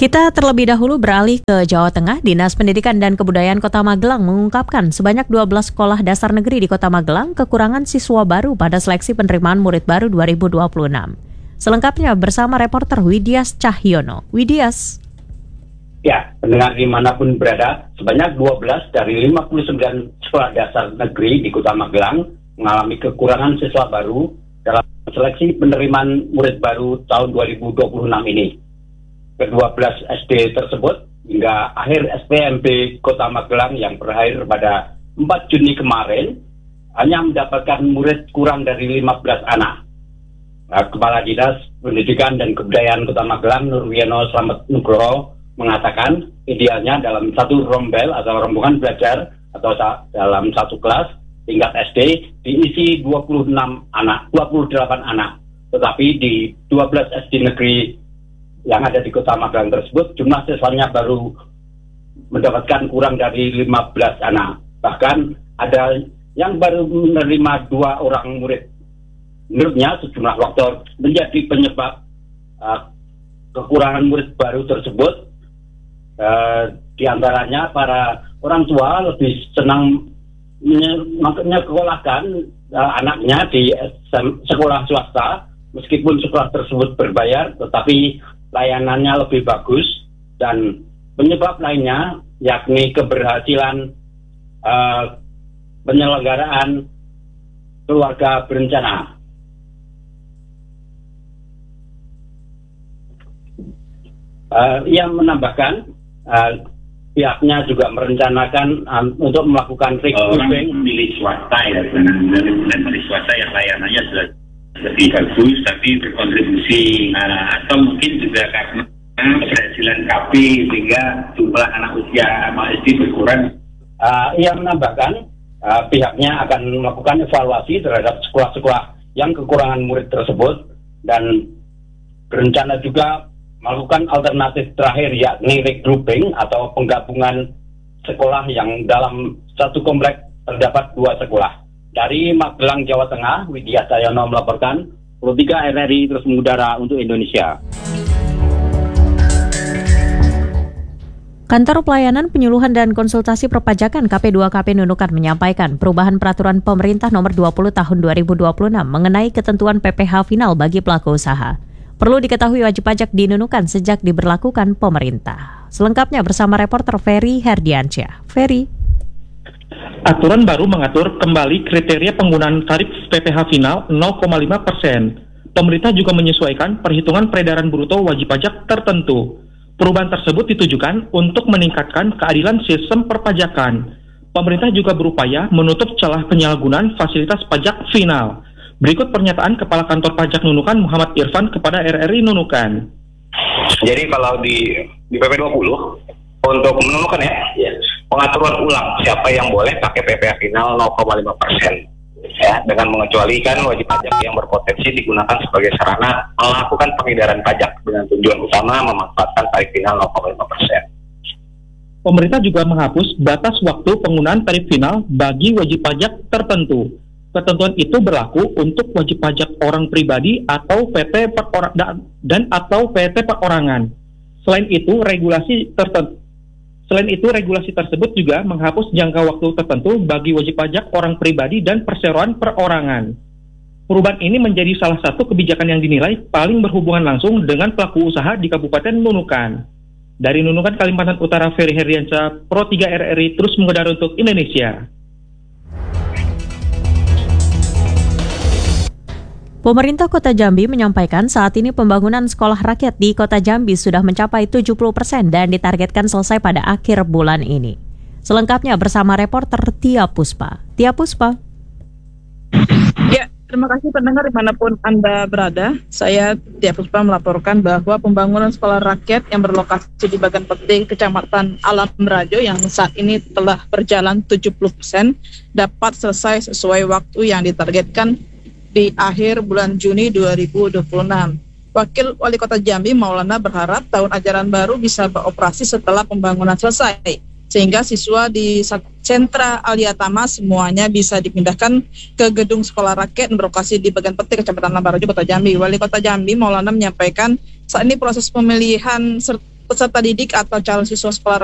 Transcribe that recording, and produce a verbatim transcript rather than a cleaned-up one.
Kita terlebih dahulu beralih ke Jawa Tengah. Dinas Pendidikan dan Kebudayaan Kota Magelang mengungkapkan sebanyak dua belas sekolah dasar negeri di Kota Magelang kekurangan siswa baru pada seleksi penerimaan murid baru dua ribu dua puluh enam. Selengkapnya bersama reporter Widias Cahyono. Widias. Ya, pendengar dimanapun berada, sebanyak dua belas dari lima puluh sembilan sekolah dasar negeri di Kota Magelang mengalami kekurangan siswa baru dalam seleksi penerimaan murid baru tahun dua ribu dua puluh enam ini. Kedua belas S D tersebut hingga akhir S P M B Kota Magelang yang berakhir pada empat Juni kemarin hanya mendapatkan murid kurang dari lima belas anak. Nah, Kepala Dinas Pendidikan dan Kebudayaan Kota Magelang Nurwiyono Slamet Nugroho mengatakan idealnya dalam satu rombel atau rombongan belajar atau sa- dalam satu kelas tingkat S D diisi dua puluh enam anak, dua puluh delapan anak. Tetapi di dua belas S D negeri yang ada di Kota Magelang tersebut jumlah siswanya baru mendapatkan kurang dari lima belas anak. Bahkan ada yang baru menerima dua orang murid. Menurutnya sejumlah faktor menjadi penyebab uh, kekurangan murid baru tersebut. Uh, di antaranya para orang tua lebih senang menyekolahkan uh, anaknya di sekolah swasta meskipun sekolah tersebut berbayar, tetapi layanannya lebih bagus. Dan penyebab lainnya yakni keberhasilan uh, penyelenggaraan keluarga berencana. Uh, ia menambahkan Uh, pihaknya juga merencanakan um, untuk melakukan recruiting milih swasta ya, dan milih swasta yang layanannya sudah lebih bagus tapi berkontribusi, nah, atau mungkin juga karena keberhasilan K P sehingga jumlah anak usia S D berkurang. Uh, ia menambahkan uh, pihaknya akan melakukan evaluasi terhadap sekolah-sekolah yang kekurangan murid tersebut dan berencana juga melakukan alternatif terakhir yakni regrouping atau penggabungan sekolah yang dalam satu komplek terdapat dua sekolah. Dari Magelang, Jawa Tengah, Widias Cahyono melaporkan Pro tiga R R I terus mengudara untuk Indonesia. Kantor Pelayanan Penyuluhan dan Konsultasi Perpajakan K P dua K P Nunukan menyampaikan perubahan peraturan pemerintah nomor dua puluh tahun dua ribu dua puluh enam mengenai ketentuan P P H final bagi pelaku usaha. Perlu diketahui wajib pajak di Nunukan sejak diberlakukan pemerintah. Selengkapnya bersama reporter Ferry Herdiansyah. Ferry. Aturan baru mengatur kembali kriteria penggunaan tarif P P H final nol koma lima persen. Pemerintah juga menyesuaikan perhitungan peredaran bruto wajib pajak tertentu. Perubahan tersebut ditujukan untuk meningkatkan keadilan sistem perpajakan. Pemerintah juga berupaya menutup celah penyalahgunaan fasilitas pajak final. Berikut pernyataan Kepala Kantor Pajak Nunukan Muhammad Irfan kepada R R I Nunukan. Jadi kalau di di P P dua puluh untuk menunukan ya, ya pengaturan ulang siapa yang boleh pakai P P H final nol koma lima persen ya, dengan mengecualikan wajib pajak yang berpotensi digunakan sebagai sarana melakukan pengedaran pajak dengan tujuan utama memanfaatkan tarif final nol koma lima persen. Pemerintah juga menghapus batas waktu penggunaan tarif final bagi wajib pajak tertentu. Ketentuan itu berlaku untuk wajib pajak orang pribadi atau P T perora- dan atau P T perorangan. Selain itu, regulasi tertentu Selain itu, regulasi tersebut juga menghapus jangka waktu tertentu bagi wajib pajak orang pribadi dan perseroan perorangan. Perubahan ini menjadi salah satu kebijakan yang dinilai paling berhubungan langsung dengan pelaku usaha di Kabupaten Nunukan. Dari Nunukan, Kalimantan Utara, Ferry Herdiansyah, Pro tiga R R I terus mengudara untuk Indonesia. Pemerintah Kota Jambi menyampaikan saat ini pembangunan sekolah rakyat di Kota Jambi sudah mencapai tujuh puluh persen dan ditargetkan selesai pada akhir bulan ini. Selengkapnya bersama reporter Tia Puspa. Tia Puspa. Ya, terima kasih pendengar dimanapun Anda berada. Saya Tia Puspa melaporkan bahwa pembangunan sekolah rakyat yang berlokasi di Bagan Peti, Kecamatan Alam Rajo yang saat ini telah berjalan tujuh puluh persen dapat selesai sesuai waktu yang ditargetkan di akhir bulan Juni dua ribu dua puluh enam. Wakil Wali Kota Jambi Maulana berharap tahun ajaran baru bisa beroperasi setelah pembangunan selesai, sehingga siswa di sentra Aliatama semuanya bisa dipindahkan ke gedung sekolah rakyat yang berlokasi di Bagan Peti, Kecamatan Lambarajo, Kota Jambi. Wali Kota Jambi Maulana menyampaikan saat ini proses pemilihan serta peserta didik atau calon siswa sekolah